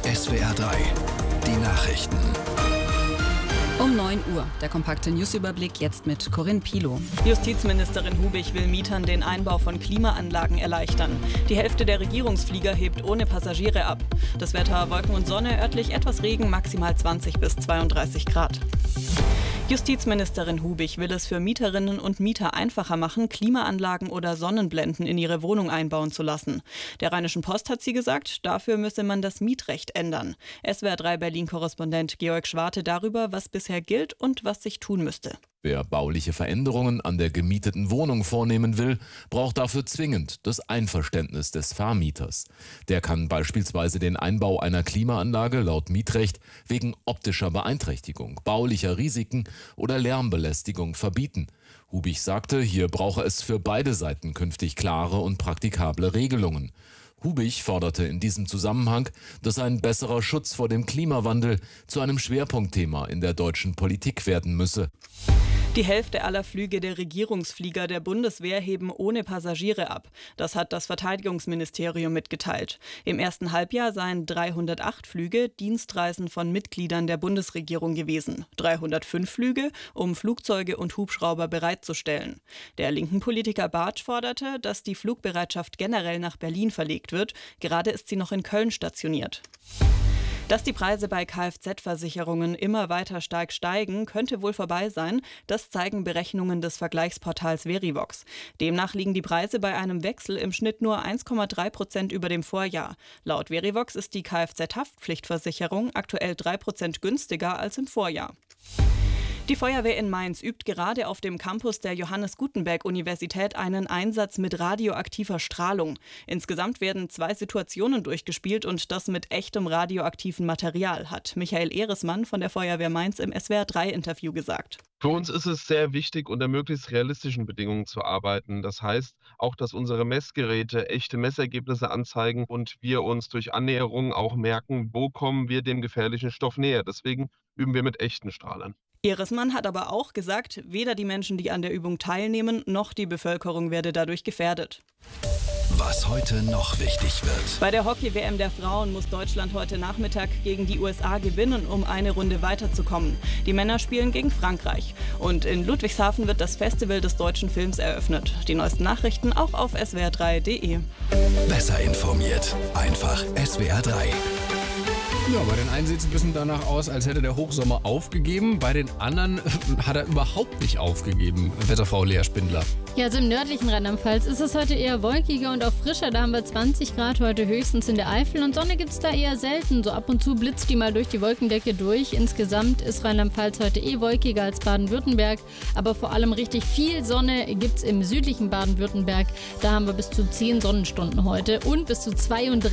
SWR 3, die Nachrichten. Um 9 Uhr, der kompakte Newsüberblick jetzt mit Corinne Pilow. Justizministerin Hubig will Mietern den Einbau von Klimaanlagen erleichtern. Die Hälfte der Regierungsflieger hebt ohne Passagiere ab. Das Wetter: Wolken und Sonne, örtlich etwas Regen, maximal 20 bis 32 Grad. Justizministerin Hubig will es für Mieterinnen und Mieter einfacher machen, Klimaanlagen oder Sonnenblenden in ihre Wohnung einbauen zu lassen. Der Rheinischen Post hat sie gesagt, dafür müsse man das Mietrecht ändern. SWR 3 Berlin-Korrespondent Georg Schwarte darüber, was bisher gilt und was sich tun müsste. Wer bauliche Veränderungen an der gemieteten Wohnung vornehmen will, braucht dafür zwingend das Einverständnis des Vermieters. Der kann beispielsweise den Einbau einer Klimaanlage laut Mietrecht wegen optischer Beeinträchtigung, baulicher Risiken oder Lärmbelästigung verbieten. Hubig sagte, hier brauche es für beide Seiten künftig klare und praktikable Regelungen. Hubig forderte in diesem Zusammenhang, dass ein besserer Schutz vor dem Klimawandel zu einem Schwerpunktthema in der deutschen Politik werden müsse. Die Hälfte aller Flüge der Regierungsflieger der Bundeswehr heben ohne Passagiere ab. Das hat das Verteidigungsministerium mitgeteilt. Im ersten Halbjahr seien 308 Flüge Dienstreisen von Mitgliedern der Bundesregierung gewesen. 305 Flüge, um Flugzeuge und Hubschrauber bereitzustellen. Der linken Politiker Bartsch forderte, dass die Flugbereitschaft generell nach Berlin verlegt wird. Gerade ist sie noch in Köln stationiert. Dass die Preise bei Kfz-Versicherungen immer weiter stark steigen, könnte wohl vorbei sein. Das zeigen Berechnungen des Vergleichsportals Verivox. Demnach liegen die Preise bei einem Wechsel im Schnitt nur 1,3% über dem Vorjahr. Laut Verivox ist die Kfz-Haftpflichtversicherung aktuell 3% günstiger als im Vorjahr. Die Feuerwehr in Mainz übt gerade auf dem Campus der Johannes-Gutenberg-Universität einen Einsatz mit radioaktiver Strahlung. Insgesamt werden 2 Situationen durchgespielt und das mit echtem radioaktiven Material, hat Michael Ehresmann von der Feuerwehr Mainz im SWR3-Interview gesagt. Für uns ist es sehr wichtig, unter möglichst realistischen Bedingungen zu arbeiten. Das heißt auch, dass unsere Messgeräte echte Messergebnisse anzeigen und wir uns durch Annäherung auch merken, wo kommen wir dem gefährlichen Stoff näher. Deswegen üben wir mit echten Strahlern. Ehresmann hat aber auch gesagt, weder die Menschen, die an der Übung teilnehmen, noch die Bevölkerung werde dadurch gefährdet. Was heute noch wichtig wird. Bei der Hockey-WM der Frauen muss Deutschland heute Nachmittag gegen die USA gewinnen, um eine Runde weiterzukommen. Die Männer spielen gegen Frankreich. Und in Ludwigshafen wird das Festival des deutschen Films eröffnet. Die neuesten Nachrichten auch auf swr3.de. Besser informiert. Einfach SWR 3. Ja, bei den einen sieht es ein bisschen danach aus, als hätte der Hochsommer aufgegeben. Bei den anderen hat er überhaupt nicht aufgegeben. Wetterfrau Lea Spindler. Ja, also im nördlichen Rheinland-Pfalz ist es heute eher wolkiger und auch frischer. Da haben wir 20 Grad heute höchstens in der Eifel. Und Sonne gibt es da eher selten. So ab und zu blitzt die mal durch die Wolkendecke durch. Insgesamt ist Rheinland-Pfalz heute wolkiger als Baden-Württemberg. Aber vor allem richtig viel Sonne gibt es im südlichen Baden-Württemberg. Da haben wir bis zu 10 Sonnenstunden heute. Und bis zu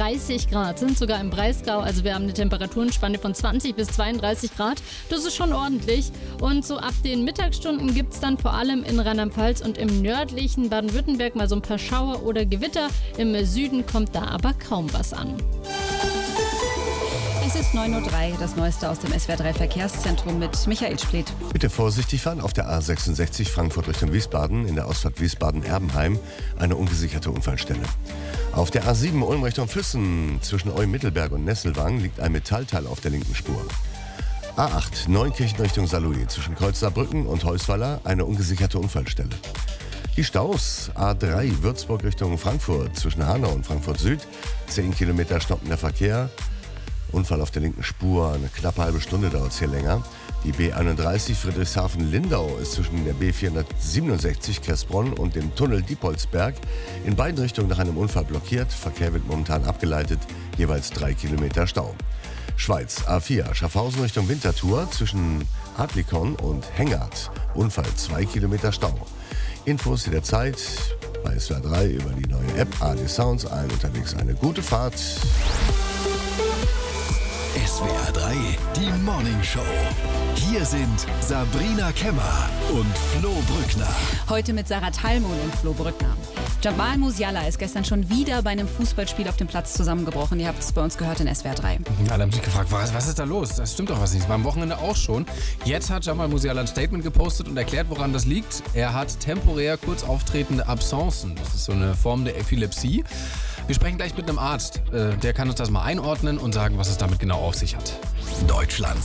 32 Grad sind sogar im Breisgau. Also wir haben eine Temperaturenspanne von 20 bis 32 Grad. Das ist schon ordentlich. Und so ab den Mittagsstunden gibt es dann vor allem in Rheinland-Pfalz und im nördlichen Baden-Württemberg mal so ein paar Schauer oder Gewitter. Im Süden kommt da aber kaum was an. Es ist 9.03 Uhr, das Neueste aus dem SWR3 Verkehrszentrum mit Michael Spleth. Bitte vorsichtig fahren auf der A66 Frankfurt Richtung Wiesbaden, in der Ausfahrt Wiesbaden-Erbenheim, eine ungesicherte Unfallstelle. Auf der A7 Ulm Richtung Füssen zwischen Eumittelberg und Nesselwang liegt ein Metallteil auf der linken Spur. A8 Neunkirchen Richtung Saarlouis zwischen Kreuz Saarbrücken und Heusweiler, eine ungesicherte Unfallstelle. Die Staus A3 Würzburg Richtung Frankfurt zwischen Hanau und Frankfurt Süd, 10 Kilometer stockender Verkehr. Unfall auf der linken Spur, eine knappe halbe Stunde dauert es hier länger. Die B31 Friedrichshafen-Lindau ist zwischen der B467 Kressbronn und dem Tunnel Diepholzberg in beiden Richtungen nach einem Unfall blockiert. Verkehr wird momentan abgeleitet, jeweils 3 Kilometer Stau. Schweiz A4 Schaffhausen Richtung Winterthur zwischen Adlikon und Hengart. Unfall 2 Kilometer Stau. Infos jederzeit bei SWR 3 über die neue App AD Sounds. Allen unterwegs eine gute Fahrt. SWR 3, die Morning Show. Hier sind Sabrina Kemmer und Flo Brückner. Heute mit Sarah Thalmon und Flo Brückner. Jamal Musiala ist gestern schon wieder bei einem Fußballspiel auf dem Platz zusammengebrochen. Ihr habt es bei uns gehört in SWR 3. Alle haben sich gefragt, was ist da los? Das stimmt doch was nicht. Das war am Wochenende auch schon. Jetzt hat Jamal Musiala ein Statement gepostet und erklärt, woran das liegt. Er hat temporär kurz auftretende Absencen. Das ist so eine Form der Epilepsie. Wir sprechen gleich mit einem Arzt. Der kann uns das mal einordnen und sagen, was es damit genau auf sich hat. Deutschlands